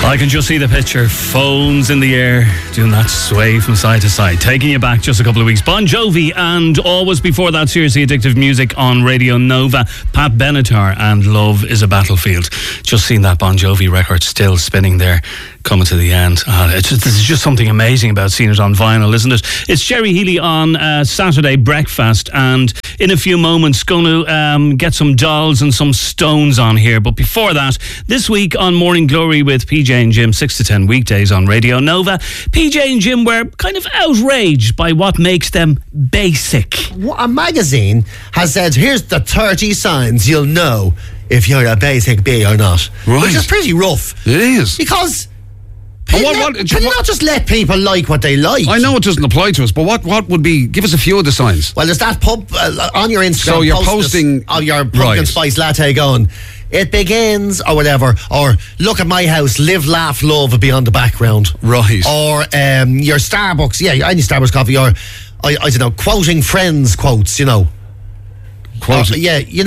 I can just see the picture, phones in the air, doing that sway from side to side, taking you back just a couple of weeks. Bon Jovi, and always before that, seriously addictive music on Radio Nova. Pat Benatar and Love is a Battlefield. Just seen that Bon Jovi record still spinning there, coming to the end. This is just something amazing about seeing it on vinyl, isn't it? It's Jerry Healy on Saturday Breakfast, and in a few moments going to get some dolls and some stones on here. But before that, this week on Morning Glory with PJ and Jim, 6 to 10 weekdays on Radio Nova, PJ and Jim were kind of outraged by what makes them basic. A magazine has said, here's the 30 signs you'll know if you're a basic bee or not. Right. Which is pretty rough. It is. Because can you not just let people like what they like? I know it doesn't apply to us, but what would be, give us a few of the signs. Well, there's that pub on your Instagram. So you're posting of your pumpkin spice latte going, it begins, or whatever, or look at my house, live, laugh, love will be on the background. Right. Or your Starbucks, any Starbucks coffee, or I don't know, quoting friends quotes, you know. Quoting?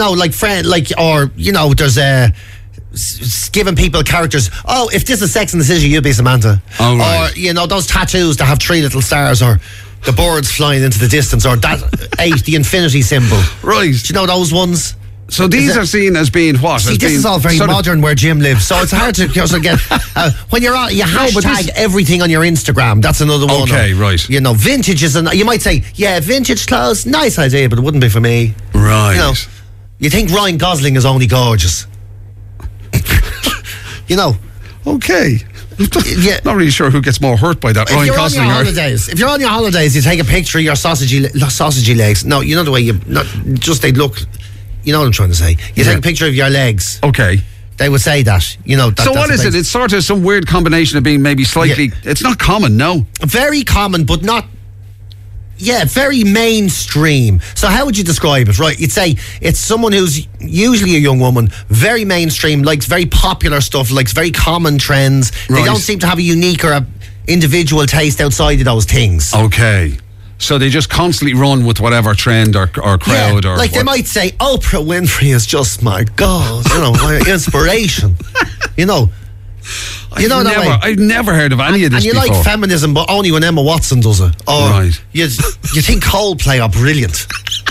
There's giving people characters. Oh, if this is Sex and the City, you'll be Samantha. Oh, right. Or, those tattoos that have 3 little stars, or the birds flying into the distance, or that 8, the infinity symbol. Right. Do you know those ones? So these are seen as being what? See, this is all very modern where Jim lives, so it's hard to get. When you're on, you hashtag everything on your Instagram. That's another one. Okay, right. Vintage is you might say, vintage clothes, nice idea, but it wouldn't be for me. Right. You think Ryan Gosling is only gorgeous. Okay. Yeah. Not really sure who gets more hurt by that. If you're on your holidays, you take a picture of your sausagey legs. No, you know the way they look. You know what I'm trying to say. You take a picture of your legs. Okay. They would say that. So what is it? It's sort of some weird combination of being maybe slightly... Yeah. It's not common, no? Very common, but not... Yeah, very mainstream. So how would you describe it? Right, you'd say it's someone who's usually a young woman, very mainstream, likes very popular stuff, likes very common trends. Right. They don't seem to have a unique or a individual taste outside of those things. Okay. So they just constantly run with whatever trend or crowd or... They might say, Oprah Winfrey is just my God, my inspiration. I've never heard of any of this before. And you like feminism, but only when Emma Watson does it. Or right. You think Coldplay are brilliant.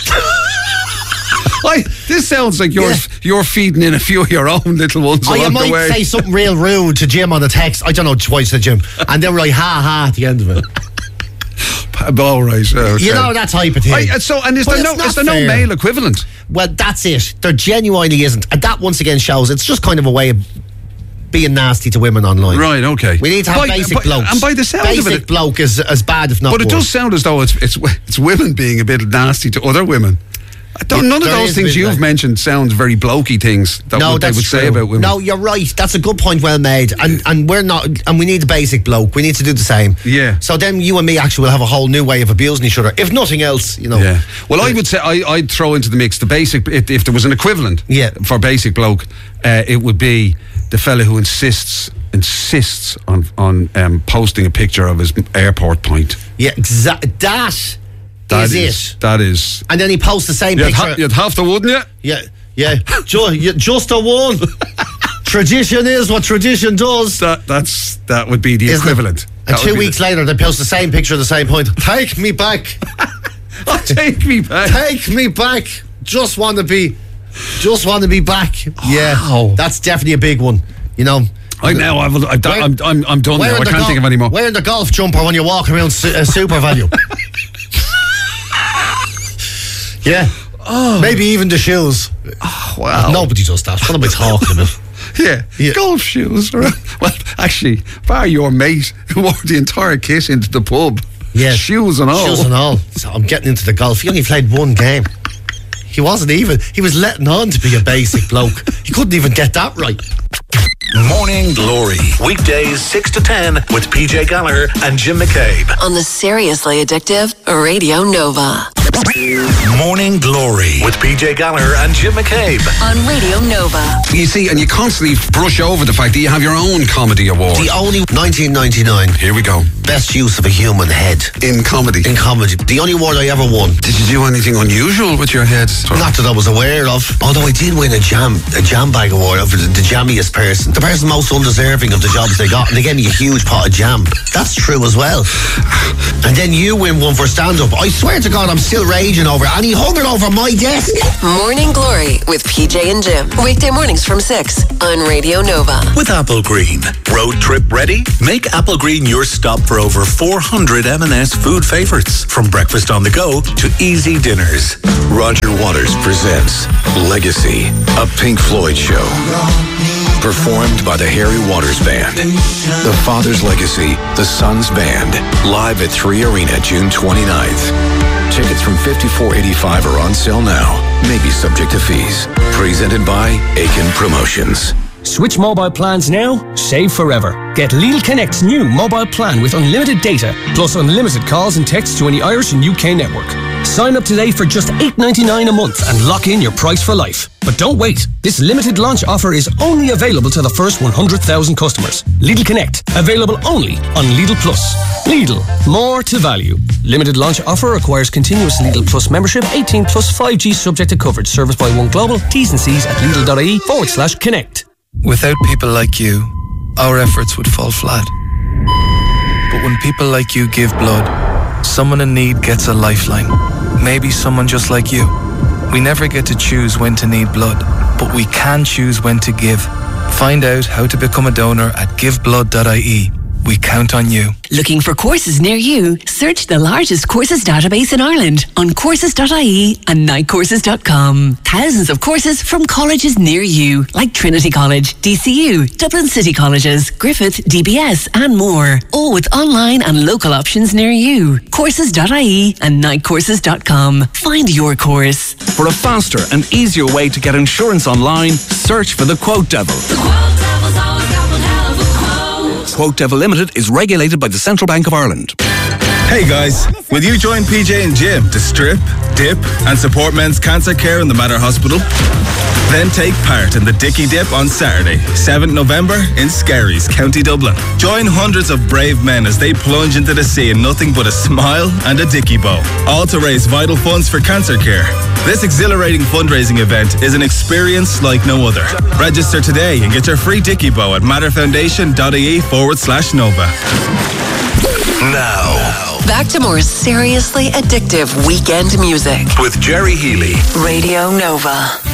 This sounds like you're feeding in a few of your own little ones along the way. You might say something real rude to Jim on the text. I don't know twice to Jim. And then we're like, ha at the end of it. All right. Okay. That type of thing. Is there no male equivalent? Well, that's it. There genuinely isn't. And that once again shows it's just kind of a way of being nasty to women online. Right, okay. We need to have basic blokes. And by the sound of it... Basic bloke is as bad, if not But it does sound as though it's women being a bit nasty to other women. None of those things you've mentioned sound very blokey things that they would say about women. No, you're right. That's a good point, well made. And we're not, and we need a basic bloke. We need to do the same. Yeah. So then you and me actually will have a whole new way of abusing each other. If nothing else, Yeah. Well, I would say I'd throw into the mix the basic. If there was an equivalent. For basic bloke, it would be the fella who insists on posting a picture of his airport point. Yeah, exactly. That is it. That is. And then he posts the same picture. You'd have to, wouldn't you? Yeah. Just a one. Tradition is what tradition does. That would be the equivalent. And 2 weeks later, they post the same picture at the same point. Take me back. Take me back. Take me back. Just want to be back. Yeah, that's definitely a big one. I'm done now. I can't think of any more. Wearing the golf jumper when you walk around Super Value. Yeah. Maybe even the shoes. Oh, wow. Nobody does that. What am I talking about? Yeah. Golf shoes. Well, actually, bar your mate who wore the entire kit into the pub. Yeah. Shoes and all. So I'm getting into the golf. He only played one game. He was letting on to be a basic bloke. He couldn't even get that right. Morning Glory. Weekdays 6 to 10 with PJ Gallagher and Jim McCabe. On the Seriously Addictive Radio Nova. Morning Glory with PJ Gallagher and Jim McCabe on Radio Nova. You see, and you constantly brush over the fact that you have your own comedy award. The only 1999. Here we go. Best use of a human head. In comedy. In comedy. The only award I ever won. Did you do anything unusual with your head? Not that I was aware of. Although I did win a jam bag award for the jammiest person. The person most undeserving of the jobs they got. And they gave me a huge pot of jam. That's true as well. And then you win one for stand-up. I swear to God, I'm still raging over it. And he hung it over my desk. Morning Glory with PJ and Jim. Weekday mornings from 6 on Radio Nova. With Apple Green. Road trip ready? Make Apple Green your stop for over 400 M&S food favourites. From breakfast on the go to easy dinners. Roger Waters presents Legacy, a Pink Floyd show. Performed by the Harry Waters Band. The Father's Legacy, the Son's Band. Live at 3 Arena, June 29th. Tickets from $54.85 are on sale now. Maybe subject to fees. Presented by Aiken Promotions. Switch mobile plans now, save forever. Get Lidl Connect's new mobile plan with unlimited data, plus unlimited calls and texts to any Irish and UK network. Sign up today for just $8.99 a month and lock in your price for life. But don't wait. This limited launch offer is only available to the first 100,000 customers. Lidl Connect, available only on Lidl Plus. Lidl, more to value. Limited launch offer requires continuous Lidl Plus membership, 18 plus 5G subject to coverage. Serviced by One Global. T's and C's at Lidl.ie/connect. Without people like you, our efforts would fall flat. But when people like you give blood, someone in need gets a lifeline. Maybe someone just like you. We never get to choose when to need blood, but we can choose when to give. Find out how to become a donor at giveblood.ie. We count on you. Looking for courses near you? Search the largest courses database in Ireland on courses.ie and nightcourses.com. Thousands of courses from colleges near you, like Trinity College, DCU, Dublin City Colleges, Griffith, DBS and more. All with online and local options near you. Courses.ie and nightcourses.com. Find your course. For a faster and easier way to get insurance online, search for the Quote Devil. The Quote Devil's always got one hell of a quote. Quote Devil Limited is regulated by the Central Bank of Ireland. Hey guys, will you join PJ and Jim to strip, dip and support men's cancer care in the Mater Hospital? Then take part in the Dicky Dip on Saturday, 7th November in Skerries, County Dublin. Join hundreds of brave men as they plunge into the sea in nothing but a smile and a Dicky bow, all to raise vital funds for cancer care. This exhilarating fundraising event is an experience like no other. Register today and get your free Dicky bow at matterfoundation.ie/Nova. Now, Back to more seriously addictive weekend music with Jerry Healy. Radio Nova.